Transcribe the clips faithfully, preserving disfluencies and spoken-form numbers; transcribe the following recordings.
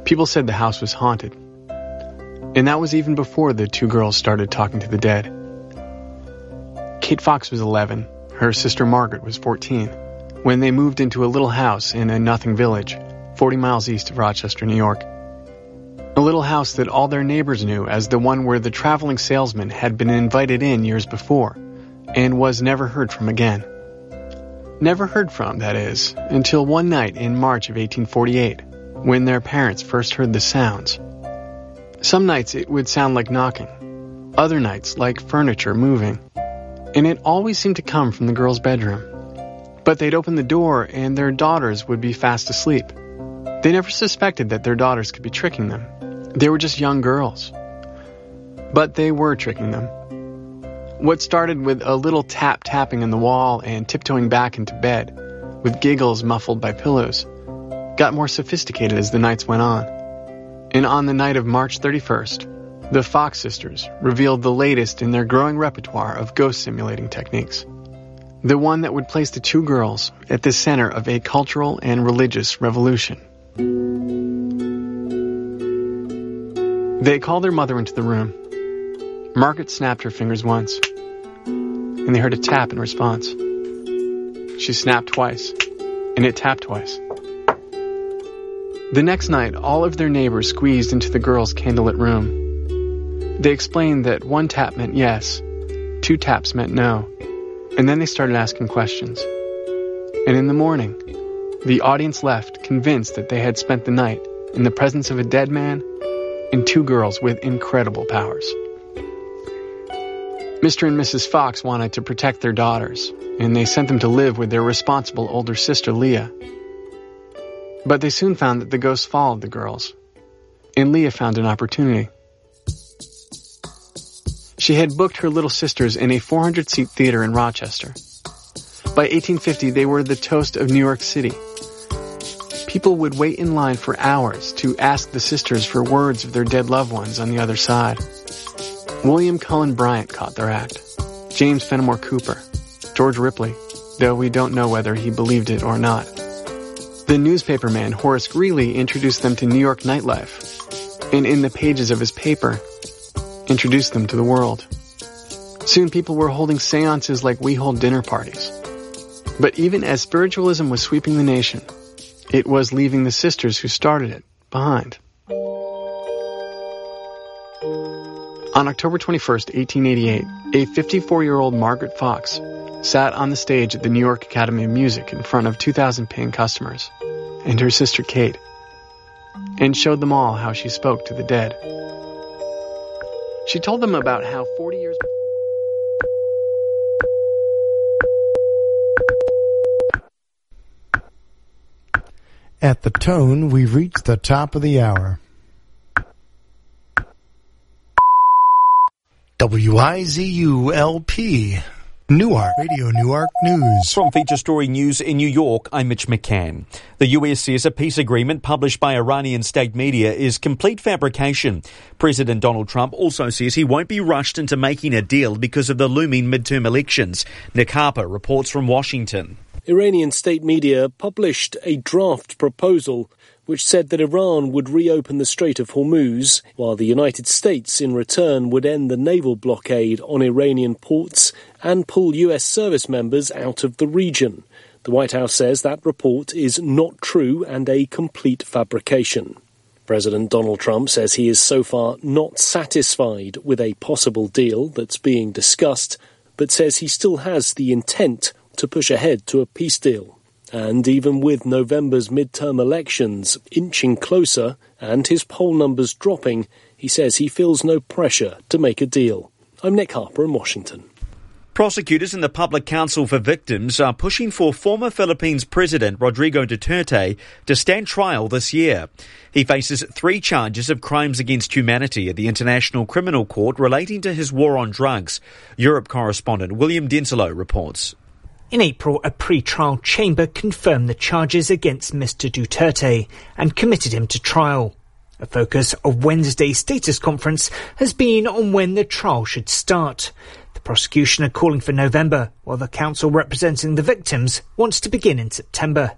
People said the house was haunted. And that was even before the two girls started talking to the dead. Kate Fox was eleven. Her sister Margaret was fourteen, when they moved into a little house in a nothing village, forty miles east of Rochester, New York. A little house that all their neighbors knew as the one where the traveling salesman had been invited in years before, and was never heard from again. Never heard from, that is, until one night in March of eighteen forty-eight, when their parents first heard the sounds. Some nights it would sound like knocking, other nights like furniture moving, and it always seemed to come from the girls' bedroom. But they'd open the door and their daughters would be fast asleep. They never suspected that their daughters could be tricking them. They were just young girls. But they were tricking them. What started with a little tap-tapping on the wall and tiptoeing back into bed, with giggles muffled by pillows, got more sophisticated as the nights went on. And on the night of March thirty-first, the Fox sisters revealed the latest in their growing repertoire of ghost simulating techniques. The one that would place the two girls at the center of a cultural and religious revolution. They called their mother into the room. Margaret snapped her fingers once, and they heard a tap in response. She snapped twice, and it tapped twice. The next night, all of their neighbors squeezed into the girls' candlelit room. They explained that one tap meant yes, two taps meant no, and then they started asking questions. And in the morning, the audience left convinced that they had spent the night in the presence of a dead man and two girls with incredible powers. Mister and Missus Fox wanted to protect their daughters, and they sent them to live with their responsible older sister, Leah. But they soon found that the ghosts followed the girls, and Leah found an opportunity. She had booked her little sisters in a four hundred seat theater in Rochester. By eighteen fifty, they were the toast of New York City. People would wait in line for hours to ask the sisters for words of their dead loved ones on the other side. William Cullen Bryant caught their act. James Fenimore Cooper. George Ripley, though we don't know whether he believed it or not. The newspaperman Horace Greeley introduced them to New York nightlife, and in the pages of his paper, introduced them to the world. Soon people were holding seances like we hold dinner parties. But even as spiritualism was sweeping the nation, it was leaving the sisters who started it behind. On October twenty-first, eighteen eighty-eight, a fifty-four-year-old Margaret Fox sat on the stage at the New York Academy of Music in front of two thousand paying customers, and her sister Kate, and showed them all how she spoke to the dead. She told them about how forty years before... At the tone, we've reached the top of the hour. W I Z U L P, Newark, Radio Newark News. From Feature Story News in New York, I'm Mitch McCann. The U S says a peace agreement published by Iranian state media is complete fabrication. President Donald Trump also says he won't be rushed into making a deal because of the looming midterm elections. Nick Harper reports from Washington. Iranian state media published a draft proposal which said that Iran would reopen the Strait of Hormuz, while the United States in return would end the naval blockade on Iranian ports and pull U S service members out of the region. The White House says that report is not true and a complete fabrication. President Donald Trump says he is so far not satisfied with a possible deal that's being discussed, but says he still has the intent to push ahead to a peace deal. And even with November's midterm elections inching closer and his poll numbers dropping, he says he feels no pressure to make a deal. I'm Nick Harper in Washington. Prosecutors and the Public Counsel for Victims are pushing for former Philippines President Rodrigo Duterte to stand trial this year. He faces three charges of crimes against humanity at the International Criminal Court relating to his war on drugs. Europe correspondent William Denslow reports. In April, a pre-trial chamber confirmed the charges against Mister Duterte and committed him to trial. A focus of Wednesday's status conference has been on when the trial should start. The prosecution are calling for November, while the counsel representing the victims wants to begin in September.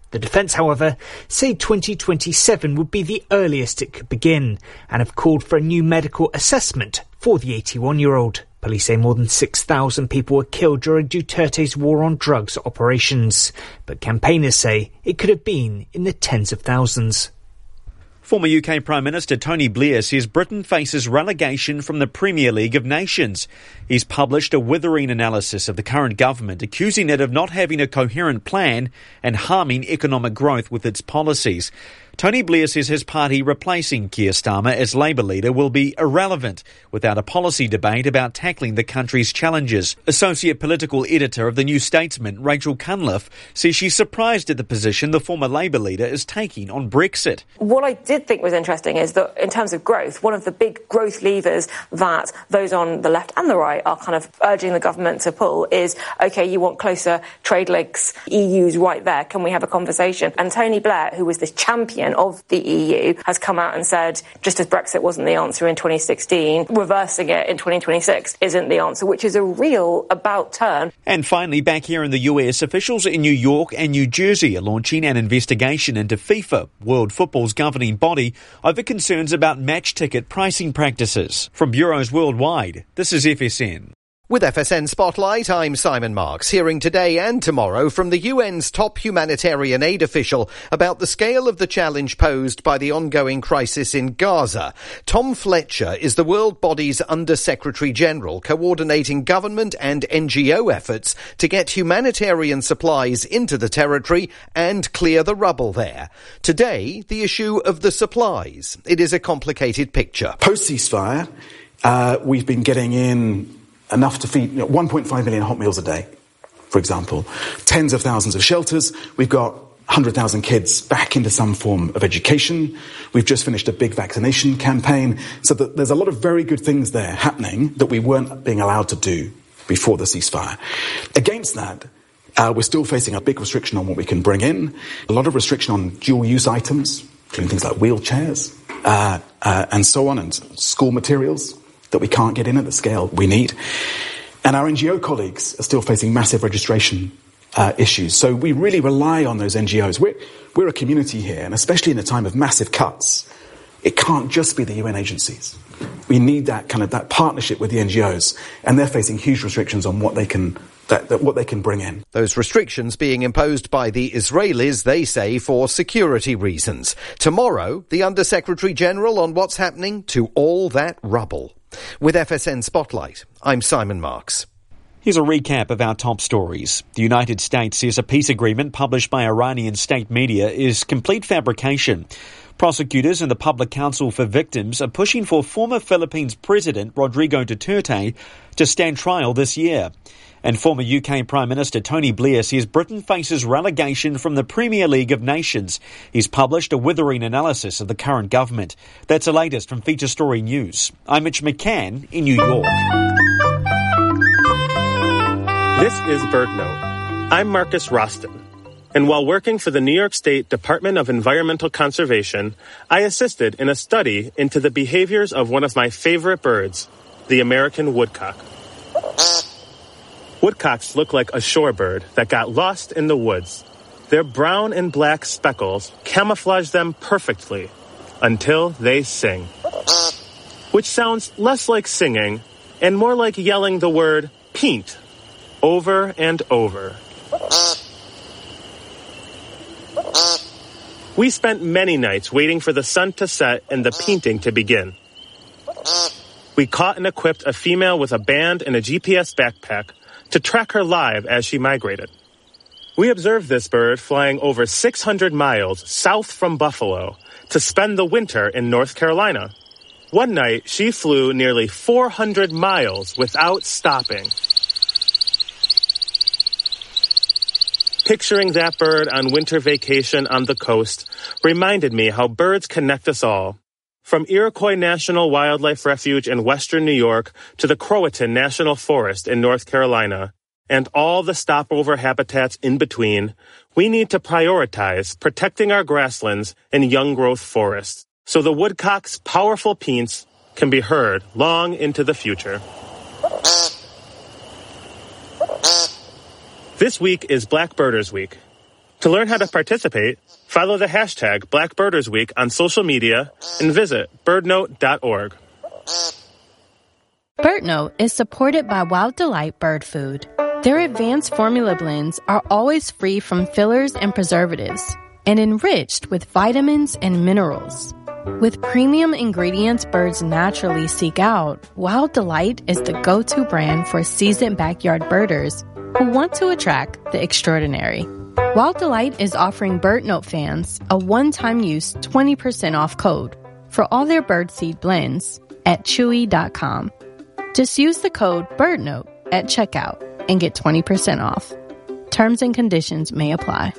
The defence, however, say twenty twenty-seven would be the earliest it could begin and have called for a new medical assessment for the eighty-one-year-old. Police say more than six thousand people were killed during Duterte's war on drugs operations, but campaigners say it could have been in the tens of thousands. Former U K Prime Minister Tony Blair says Britain faces relegation from the Premier League of Nations. He's published a withering analysis of the current government, accusing it of not having a coherent plan and harming economic growth with its policies. Tony Blair says his party replacing Keir Starmer as Labour leader will be irrelevant without a policy debate about tackling the country's challenges. Associate political editor of The New Statesman, Rachel Cunliffe, says she's surprised at the position the former Labour leader is taking on Brexit. What I did think was interesting is that in terms of growth, one of the big growth levers that those on the left and the right are kind of urging the government to pull is, OK, you want closer trade links, E U's right there, can we have a conversation? And Tony Blair, who was this champion of the E U, has come out and said, just as Brexit wasn't the answer in twenty sixteen, reversing it in twenty twenty-six isn't the answer, which is a real about turn. And finally, back here in the U S, officials in New York and New Jersey are launching an investigation into FIFA, World Football's governing body, over concerns about match ticket pricing practices. From bureaus worldwide, this is F S N. With F S N Spotlight, I'm Simon Marks, hearing today and tomorrow from the U N's top humanitarian aid official about the scale of the challenge posed by the ongoing crisis in Gaza. Tom Fletcher is the World Body's Under-Secretary General, coordinating government and N G O efforts to get humanitarian supplies into the territory and clear the rubble there. Today, the issue of the supplies. It is a complicated picture. Post-ceasefire, uh, we've been getting in enough to feed, you know, one point five million hot meals a day, for example. Tens of thousands of shelters. We've got one hundred thousand kids back into some form of education. We've just finished a big vaccination campaign. So that there's a lot of very good things there happening that we weren't being allowed to do before the ceasefire. Against that, uh, we're still facing a big restriction on what we can bring in, a lot of restriction on dual-use items, including things like wheelchairs, uh, uh, and so on, and school materials that we can't get in at the scale we need. And our N G O colleagues are still facing massive registration uh, issues. So we really rely on those N G Os. We're, we're a community here, and especially in a time of massive cuts, it can't just be the U N agencies. We need that kind of that partnership with the N G Os, and they're facing huge restrictions on what they can That, that what they can bring in. Those restrictions being imposed by the Israelis, they say, for security reasons. Tomorrow, the Under-Secretary General on what's happening to all that rubble. With F S N Spotlight, I'm Simon Marks. Here's a recap of our top stories. The United States says a peace agreement published by Iranian state media is complete fabrication. Prosecutors and the Public Council for Victims are pushing for former Philippines President Rodrigo Duterte to stand trial this year. And former U K Prime Minister Tony Blair says Britain faces relegation from the Premier League of Nations. He's published a withering analysis of the current government. That's the latest from Feature Story News. I'm Mitch McCann in New York. This is BirdNote. I'm Marcus Roston. And while working for the New York State Department of Environmental Conservation, I assisted in a study into the behaviors of one of my favorite birds, the American woodcock. Woodcocks look like a shorebird that got lost in the woods. Their brown and black speckles camouflage them perfectly until they sing, which sounds less like singing and more like yelling the word "peent" over and over. We spent many nights waiting for the sun to set and the peenting to begin. We caught and equipped a female with a band and a G P S backpack to track her live as she migrated. We observed this bird flying over six hundred miles south from Buffalo to spend the winter in North Carolina. One night, she flew nearly four hundred miles without stopping. Picturing that bird on winter vacation on the coast reminded me how birds connect us all. From Iroquois National Wildlife Refuge in western New York to the Croatan National Forest in North Carolina, and all the stopover habitats in between, we need to prioritize protecting our grasslands and young-growth forests so the woodcock's powerful peents can be heard long into the future. This week is Black Birders Week. To learn how to participate, follow the hashtag Black Birders Week on social media and visit bird note dot org. BirdNote is supported by Wild Delight Bird Food. Their advanced formula blends are always free from fillers and preservatives and enriched with vitamins and minerals. With premium ingredients birds naturally seek out, Wild Delight is the go-to brand for seasoned backyard birders who want to attract the extraordinary. Wild Delight is offering BirdNote fans a one-time use twenty percent off code for all their birdseed blends at chewy dot com. Just use the code BirdNote at checkout and get twenty percent off. Terms and conditions may apply.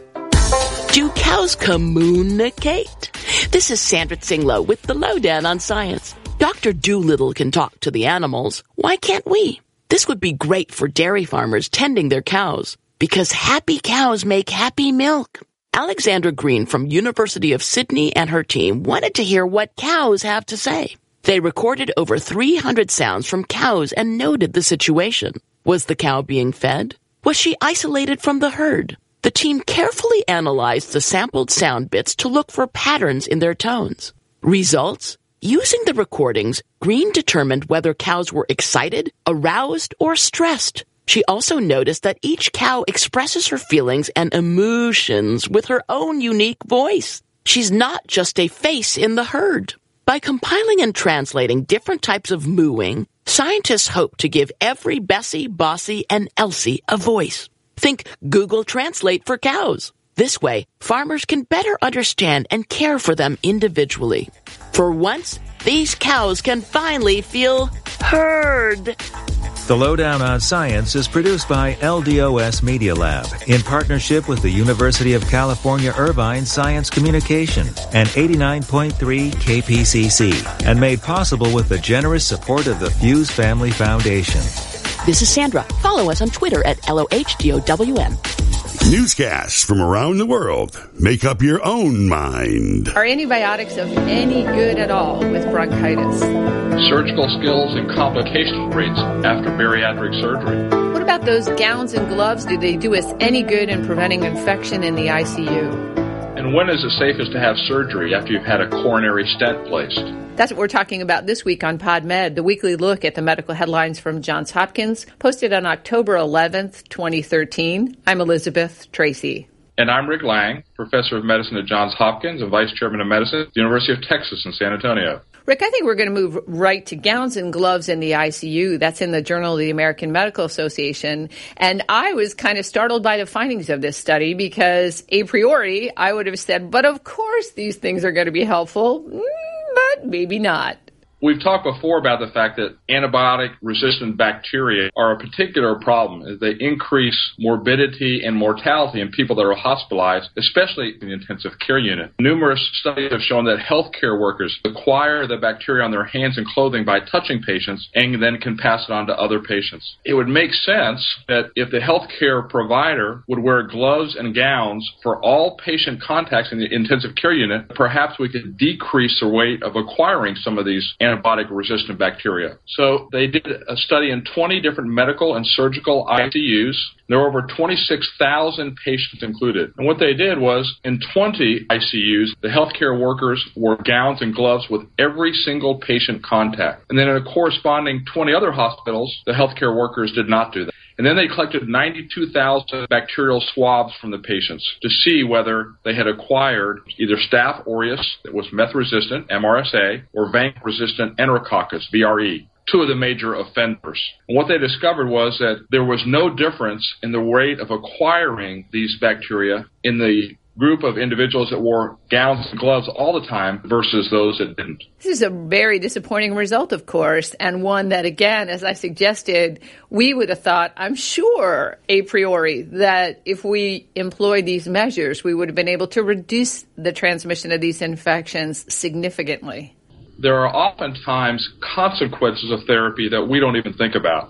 Do cows communicate? This is Sandra Tsinglow with the Lowdown on Science. Doctor Doolittle can talk to the animals. Why can't we? This would be great for dairy farmers tending their cows, because happy cows make happy milk. Alexandra Green from University of Sydney and her team wanted to hear what cows have to say. They recorded over three hundred sounds from cows and noted the situation. Was the cow being fed? Was she isolated from the herd? The team carefully analyzed the sampled sound bits to look for patterns in their tones. Results? Using the recordings, Green determined whether cows were excited, aroused, or stressed. She also noticed that each cow expresses her feelings and emotions with her own unique voice. She's not just a face in the herd. By compiling and translating different types of mooing, scientists hope to give every Bessie, Bossy, and Elsie a voice. Think Google Translate for cows. This way, farmers can better understand and care for them individually. For once, these cows can finally feel heard. The Lowdown on Science is produced by L D O S Media Lab in partnership with the University of California Irvine Science Communication and eighty-nine point three K P C C, and made possible with the generous support of the Fuse Family Foundation. This is Sandra. Follow us on Twitter at L O H D O W M. Newscasts from around the world. Make up your own mind. Are antibiotics of any good at all with bronchitis? Surgical skills and complication rates after bariatric surgery. What about those gowns and gloves? Do they do us any good in preventing infection in the I C U? And when is it safest to have surgery after you've had a coronary stent placed? That's what we're talking about this week on PodMed, the weekly look at the medical headlines from Johns Hopkins, posted on October eleventh, twenty thirteen. I'm Elizabeth Tracy. And I'm Rick Lang, professor of medicine at Johns Hopkins and vice chairman of medicine at the University of Texas in San Antonio. Rick, I think we're going to move right to gowns and gloves in the I C U. That's in the Journal of the American Medical Association. And I was kind of startled by the findings of this study because a priori, I would have said, but of course these things are going to be helpful, mm, but maybe not. We've talked before about the fact that antibiotic-resistant bacteria are a particular problem as they increase morbidity and mortality in people that are hospitalized, especially in the intensive care unit. Numerous studies have shown that healthcare workers acquire the bacteria on their hands and clothing by touching patients and then can pass it on to other patients. It would make sense that if the healthcare provider would wear gloves and gowns for all patient contacts in the intensive care unit, perhaps we could decrease the rate of acquiring some of these antibiotic-resistant bacteria. So they did a study in twenty different medical and surgical I C Us. There were over twenty-six thousand patients included. And what they did was, in twenty I C Us, the healthcare workers wore gowns and gloves with every single patient contact. And then in a corresponding twenty other hospitals, the healthcare workers did not do that. And then they collected ninety-two thousand bacterial swabs from the patients to see whether they had acquired either Staph aureus, that was meth-resistant, M R S A, or vanc-resistant Enterococcus, V R E, two of the major offenders. And what they discovered was that there was no difference in the rate of acquiring these bacteria in the group of individuals that wore gowns and gloves all the time versus those that didn't. This is a very disappointing result, of course, and one that, again, as I suggested, we would have thought, I'm sure, a priori, that if we employed these measures, we would have been able to reduce the transmission of these infections significantly. There are oftentimes consequences of therapy that we don't even think about.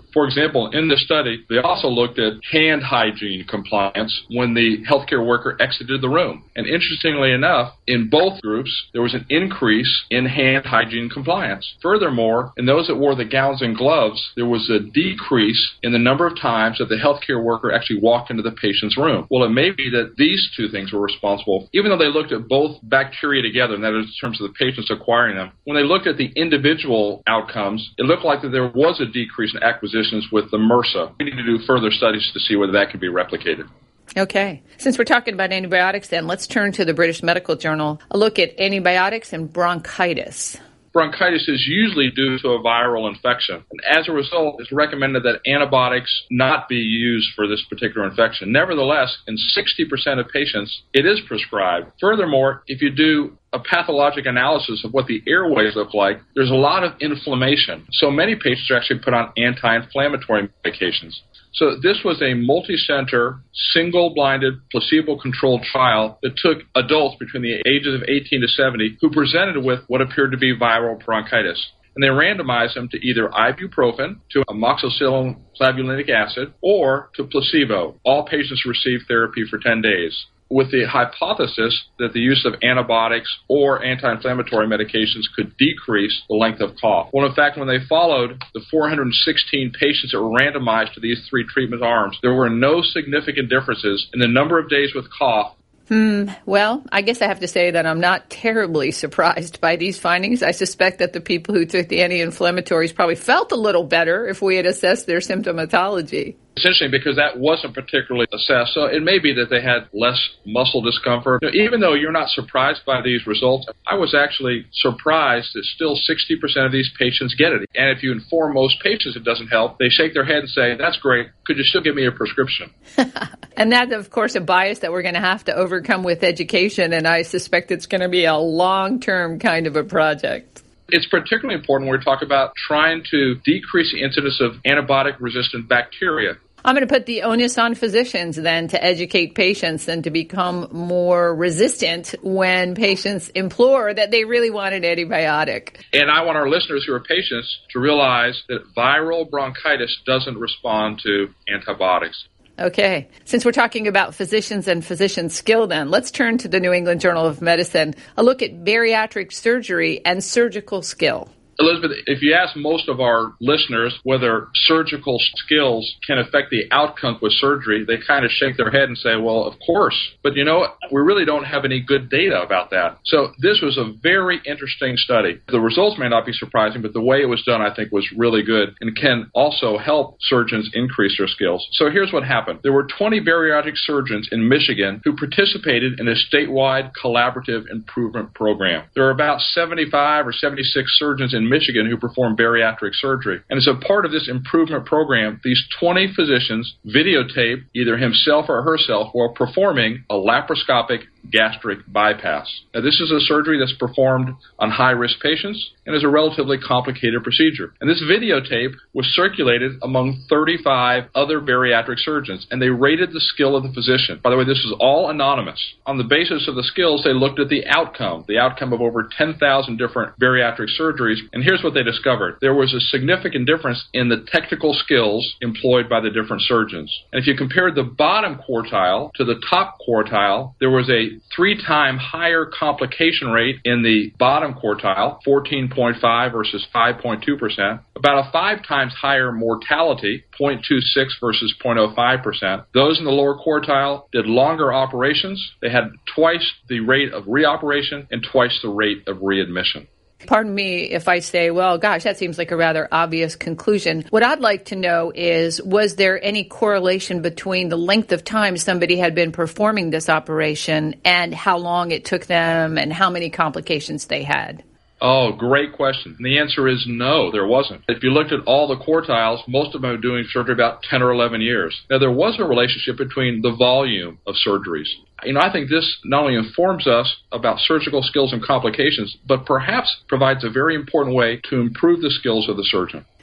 For example, in this study, they also looked at hand hygiene compliance when the healthcare worker exited the room. And interestingly enough, in both groups, there was an increase in hand hygiene compliance. Furthermore, in those that wore the gowns and gloves, there was a decrease in the number of times that the healthcare worker actually walked into the patient's room. Well, it may be that these two things were responsible. Even though they looked at both bacteria together, and that is in terms of the patients acquiring them, when they looked at the individual outcomes, it looked like that there was a decrease in acquisitions with the MRSA. We need to do further studies to see whether that can be replicated. Okay. Since we're talking about antibiotics, then let's turn to the British Medical Journal, a look at antibiotics and bronchitis. Bronchitis is usually due to a viral infection. And as a result, it's recommended that antibiotics not be used for this particular infection. Nevertheless, in sixty percent of patients, it is prescribed. Furthermore, if you do a pathologic analysis of what the airways look like, there's a lot of inflammation. So many patients are actually put on anti-inflammatory medications. So this was a multi-center, single-blinded, placebo-controlled trial that took adults between the ages of eighteen to seventy who presented with what appeared to be viral bronchitis. And they randomized them to either ibuprofen, to amoxicillin clavulanic acid, or to placebo. All patients received therapy for ten days, with the hypothesis that the use of antibiotics or anti-inflammatory medications could decrease the length of cough. Well, in fact, when they followed the four hundred sixteen patients that were randomized to these three treatment arms, there were no significant differences in the number of days with cough. Hmm. Well, I guess I have to say that I'm not terribly surprised by these findings. I suspect that the people who took the anti-inflammatories probably felt a little better if we had assessed their symptomatology. It's interesting because that wasn't particularly assessed, so it may be that they had less muscle discomfort. You know, even though you're not surprised by these results, I was actually surprised that still sixty percent of these patients get it. And if you inform most patients it doesn't help, they shake their head and say, that's great, could you still give me a prescription? And that's, of course, a bias that we're going to have to overcome with education, and I suspect it's going to be a long-term kind of a project. It's particularly important when we talk about trying to decrease the incidence of antibiotic-resistant bacteria. I'm going to put the onus on physicians then to educate patients and to become more resistant when patients implore that they really want an antibiotic. And I want our listeners who are patients to realize that viral bronchitis doesn't respond to antibiotics. Okay. Since we're talking about physicians and physician skill then, let's turn to the New England Journal of Medicine, a look at bariatric surgery and surgical skill. Elizabeth, if you ask most of our listeners whether surgical skills can affect the outcome with surgery, they kind of shake their head and say, well, of course. But you know what? We really don't have any good data about that. So this was a very interesting study. The results may not be surprising, but the way it was done, I think, was really good and can also help surgeons increase their skills. So here's what happened. There were twenty bariatric surgeons in Michigan who participated in a statewide collaborative improvement program. There are about seventy-five or seventy-six surgeons in Michigan who perform bariatric surgery. And as a part of this improvement program, these twenty physicians videotape either himself or herself while performing a laparoscopic gastric bypass. Now, this is a surgery that's performed on high-risk patients and is a relatively complicated procedure. And this videotape was circulated among thirty-five other bariatric surgeons, and they rated the skill of the physician. By the way, this is all anonymous. On the basis of the skills, they looked at the outcome, the outcome of over ten thousand different bariatric surgeries, and here's what they discovered. There was a significant difference in the technical skills employed by the different surgeons. And if you compared the bottom quartile to the top quartile, there was a three-time higher complication rate in the bottom quartile, fourteen point five versus five point two percent, about a five times higher mortality, zero point two six versus zero point zero five percent. Those in the lower quartile did longer operations. They had twice the rate of reoperation and twice the rate of readmission. Pardon me if I say, well, gosh, that seems like a rather obvious conclusion. What I'd like to know is, was there any correlation between the length of time somebody had been performing this operation and how long it took them and how many complications they had? Oh, great question. And the answer is no, there wasn't. If you looked at all the quartiles, most of them were doing surgery about ten or eleven years. Now, there was a relationship between the volume of surgeries. You know, I think this not only informs us about surgical skills and complications, but perhaps provides a very important way to improve the skills of the surgeon.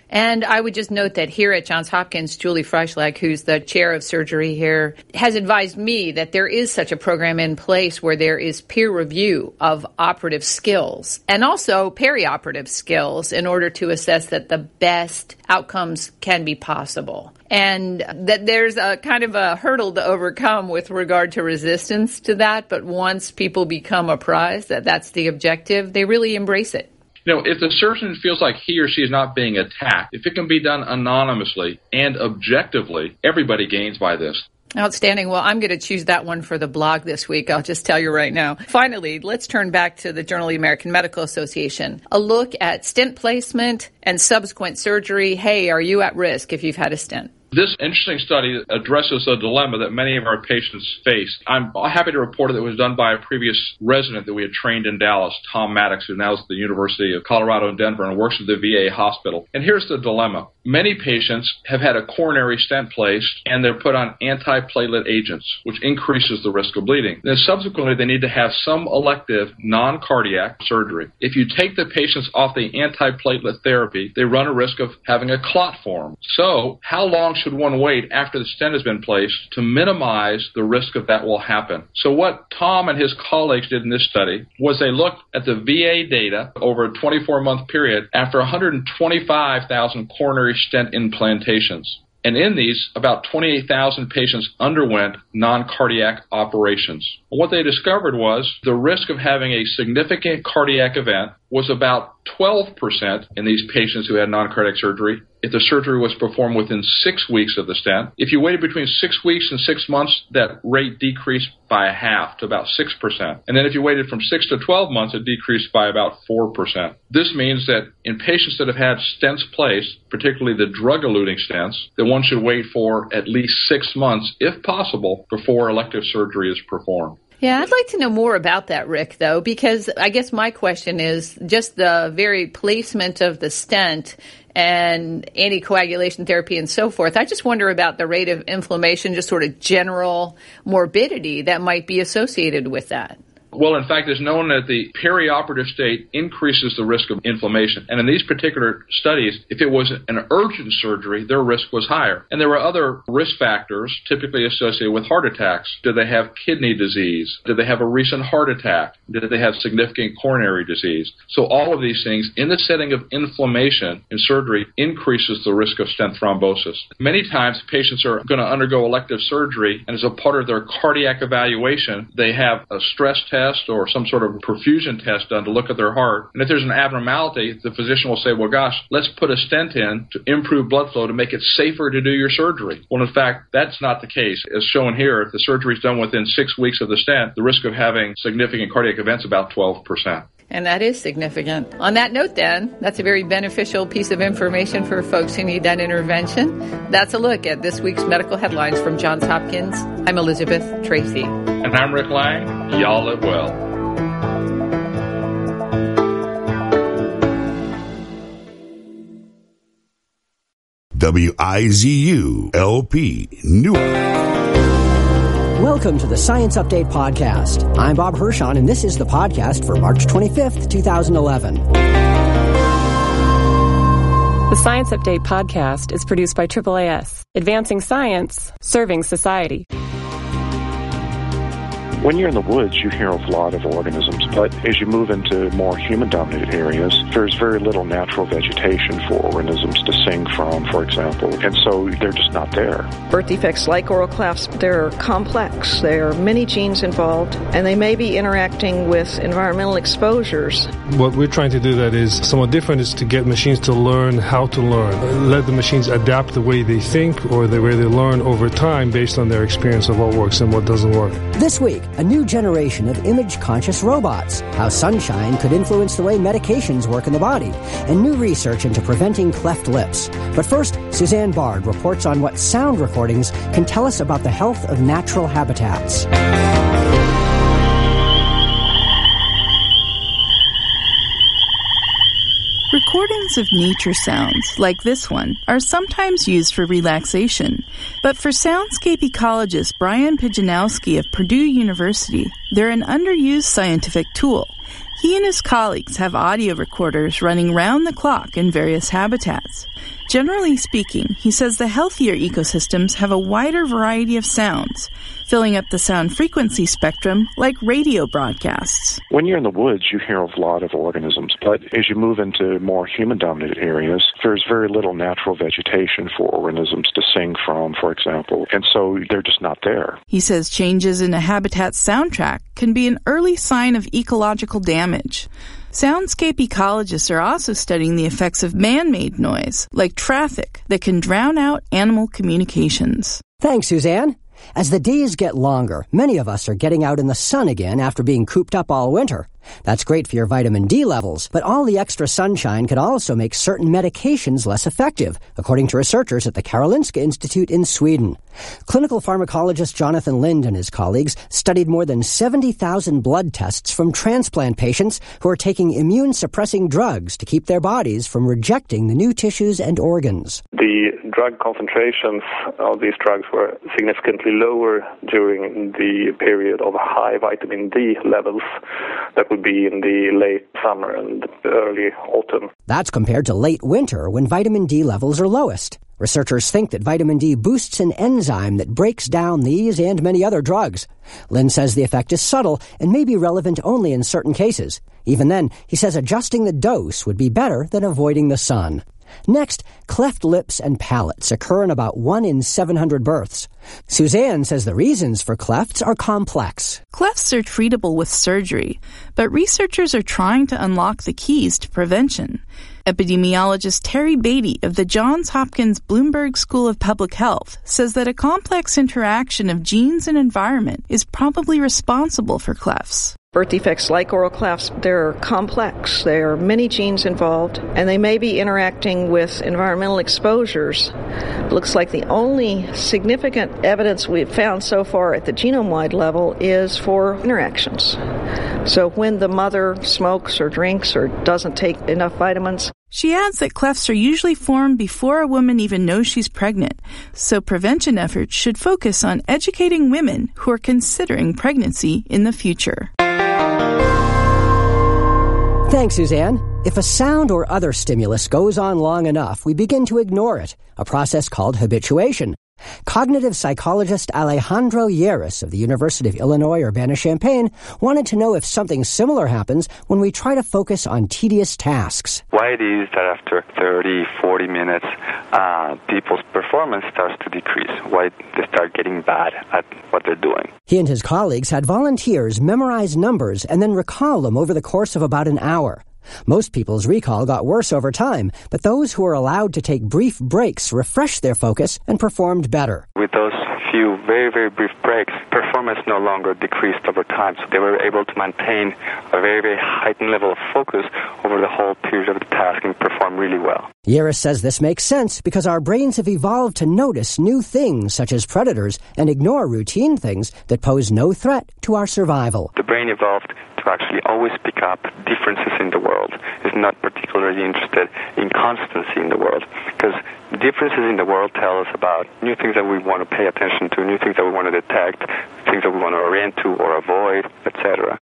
And I would just note that here at Johns Hopkins, Julie Freischlag, who's the chair of surgery here, has advised me that there is such a program in place where there is peer review of operative skills and also perioperative skills in order to assess that the best outcomes can be possible. And that there's a kind of a hurdle to overcome with regard to resistance to that. But once people become apprised that that's the objective, they really embrace it. You know, if the surgeon feels like he or she is not being attacked, if it can be done anonymously and objectively, everybody gains by this. Outstanding. Well, I'm going to choose that one for the blog this week. I'll just tell you right now. Finally, let's turn back to the Journal of the American Medical Association. A look at stent placement and subsequent surgery. Hey, are you at risk if you've had a stent? This interesting study addresses a dilemma that many of our patients face. I'm happy to report that it was done by a previous resident that we had trained in Dallas, Tom Maddox, who now is at the University of Colorado in Denver and works at the V A hospital. And here's the dilemma. Many patients have had a coronary stent placed and they're put on antiplatelet agents, which increases the risk of bleeding. Then subsequently, they need to have some elective non-cardiac surgery. If you take the patients off the antiplatelet therapy, they run a risk of having a clot form. So how long should one wait after the stent has been placed to minimize the risk of that will happen? So what Tom and his colleagues did in this study was they looked at the V A data over a twenty-four month period after one hundred twenty-five thousand coronary stent implantations. And in these, about twenty-eight thousand patients underwent non-cardiac operations. What they discovered was the risk of having a significant cardiac event was about twelve percent in these patients who had non-cardiac surgery if the surgery was performed within six weeks of the stent. If you waited between six weeks and six months, that rate decreased by a half to about six percent. And then if you waited from six to twelve months, it decreased by about four percent. This means that in patients that have had stents placed, particularly the drug-eluting stents, that one should wait for at least six months, if possible, before elective surgery is performed. Yeah, I'd like to know more about that, Rick, though, because I guess my question is just the very placement of the stent and anticoagulation therapy and so forth. I just wonder about the rate of inflammation, just sort of general morbidity that might be associated with that. Well, in fact, it's known that the perioperative state increases the risk of inflammation. And in these particular studies, if it was an urgent surgery, their risk was higher. And there were other risk factors typically associated with heart attacks. Did they have kidney disease? Did they have a recent heart attack? Did they have significant coronary disease? So all of these things, in the setting of inflammation in surgery, increases the risk of stent thrombosis. Many times, patients are going to undergo elective surgery, and as a part of their cardiac evaluation, they have a stress test or some sort of perfusion test done to look at their heart. And if there's an abnormality, the physician will say, well, gosh, let's put a stent in to improve blood flow to make it safer to do your surgery. Well, in fact, that's not the case. As shown here, if the surgery is done within six weeks of the stent, the risk of having significant cardiac events is about twelve percent. And that is significant. On that note, then, that's a very beneficial piece of information for folks who need that intervention. That's a look at this week's medical headlines from Johns Hopkins. I'm Elizabeth Tracy. And I'm Rick Lang. Y'all live well. W I Z U L P Newark. Welcome to the Science Update Podcast. I'm Bob Hirschon, and this is the podcast for March twenty-fifth, twenty eleven. The Science Update Podcast is produced by triple A S, advancing science, serving society. When you're in the woods, you hear a lot of organisms, but as you move into more human-dominated areas, there's very little natural vegetation for organisms to sing from, for example, and so they're just not there. Birth defects like oral clefts, they're complex. There are many genes involved, and they may be interacting with environmental exposures. What we're trying to do that is somewhat different, is to get machines to learn how to learn. Let the machines adapt the way they think or the way they learn over time based on their experience of what works and what doesn't work. This week, a new generation of image-conscious robots, how sunshine could influence the way medications work in the body, and new research into preventing cleft lips. But first, Suzanne Bard reports on what sound recordings can tell us about the health of natural habitats. Recordings of nature sounds, like this one, are sometimes used for relaxation. But for soundscape ecologist Brian Pijanowski of Purdue University, they're an underused scientific tool. He and his colleagues have audio recorders running round the clock in various habitats. Generally speaking, he says the healthier ecosystems have a wider variety of sounds, filling up the sound frequency spectrum like radio broadcasts. When you're in the woods, you hear a lot of organisms, but as you move into more human-dominated areas, there's very little natural vegetation for organisms to sing from, for example, and so they're just not there. He says changes in a habitat's soundtrack can be an early sign of ecological damage. Soundscape ecologists are also studying the effects of man-made noise, like traffic, that can drown out animal communications. Thanks, Suzanne. As the days get longer, many of us are getting out in the sun again after being cooped up all winter. That's great for your vitamin D levels, but all the extra sunshine could also make certain medications less effective, according to researchers at the Karolinska Institute in Sweden. Clinical pharmacologist Jonathan Lind and his colleagues studied more than seventy thousand blood tests from transplant patients who are taking immune-suppressing drugs to keep their bodies from rejecting the new tissues and organs. The drug concentrations of these drugs were significantly lower during the period of high vitamin D levels that would be in the late summer and early autumn. That's compared to late winter when vitamin D levels are lowest. Researchers think that vitamin D boosts an enzyme that breaks down these and many other drugs. Lynn says the effect is subtle and may be relevant only in certain cases. Even then, he says adjusting the dose would be better than avoiding the sun. Next, cleft lips and palates occur in about one in seven hundred births. Suzanne says the reasons for clefts are complex. Clefts are treatable with surgery, but researchers are trying to unlock the keys to prevention. Epidemiologist Terry Beatty of the Johns Hopkins Bloomberg School of Public Health says that a complex interaction of genes and environment is probably responsible for clefts. Birth defects like oral clefts, they're complex. There are many genes involved, and they may be interacting with environmental exposures. It looks like the only significant evidence we've found so far at the genome-wide level is for interactions. So when the mother smokes or drinks or doesn't take enough vitamins. She adds that clefts are usually formed before a woman even knows she's pregnant, so prevention efforts should focus on educating women who are considering pregnancy in the future. Thanks, Suzanne. If a sound or other stimulus goes on long enough, we begin to ignore it, a process called habituation. Cognitive psychologist Alejandro Lleras of the University of Illinois Urbana-Champaign wanted to know if something similar happens when we try to focus on tedious tasks. Why it is that after thirty, forty minutes, uh, people's performance starts to decrease, why they start getting bad at what they're doing. He and his colleagues had volunteers memorize numbers and then recall them over the course of about an hour. Most people's recall got worse over time, but those who were allowed to take brief breaks refreshed their focus and performed better. With those few very, very brief breaks, performance no longer decreased over time, so they were able to maintain a very, very heightened level of focus over the whole period of the task and perform really well. Lleras says this makes sense because our brains have evolved to notice new things such as predators and ignore routine things that pose no threat to our survival. The brain evolved to actually always pick up differences in the world. It's not particularly interested in constancy in the world, because differences in the world tell us about new things that we want to pay attention to, new things that we want to detect, things that we want to orient to or avoid, et cetera.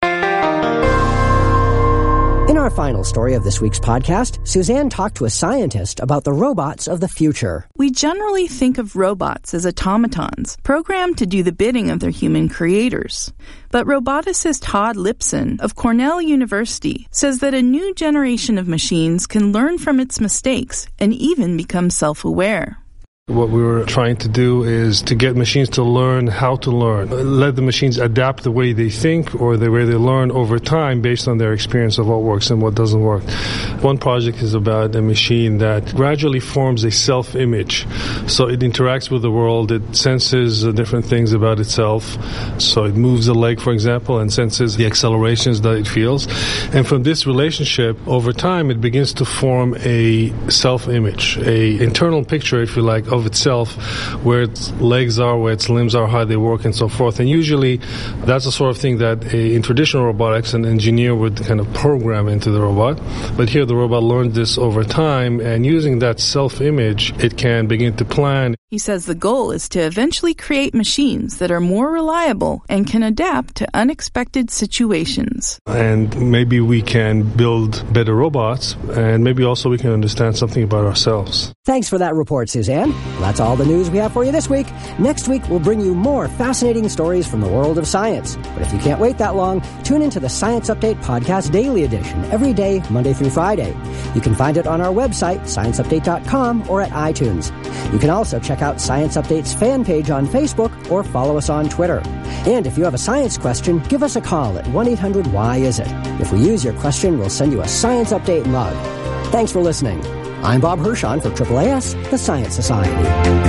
In our final story of this week's podcast, Suzanne talked to a scientist about the robots of the future. We generally think of robots as automatons, programmed to do the bidding of their human creators. But roboticist Todd Lipson of Cornell University says that a new generation of machines can learn from its mistakes and even become self-aware. What we were trying to do is to get machines to learn how to learn. Let the machines adapt the way they think or the way they learn over time based on their experience of what works and what doesn't work. One project is about a machine that gradually forms a self-image. So it interacts with the world, it senses different things about itself. So it moves a leg, for example, and senses the accelerations that it feels. And from this relationship, over time, it begins to form a self-image, a internal picture, if you like, of itself, where its legs are, where its limbs are, how they work, and so forth. And usually that's the sort of thing that a, in traditional robotics an engineer would kind of program into the robot. But here the robot learned this over time, and using that self-image, it can begin to plan. He says the goal is to eventually create machines that are more reliable and can adapt to unexpected situations. And maybe we can build better robots, and maybe also we can understand something about ourselves. Thanks for that report, Suzanne. That's all the news we have for you this week. Next week, we'll bring you more fascinating stories from the world of science. But if you can't wait that long, tune into the Science Update Podcast Daily Edition every day, Monday through Friday. You can find it on our website, science update dot com, or at iTunes. You can also check out Science Update's fan page on Facebook or follow us on Twitter. And if you have a science question, give us a call at one eight hundred why is it. If we use your question, we'll send you a Science Update mug. Thanks for listening. I'm Bob Hirschon for Triple A S, the Science Society.